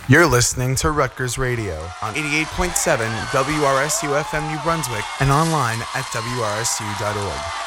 You're listening to Rutgers Radio on 88.7 WRSU FM New Brunswick and online at WRSU.org.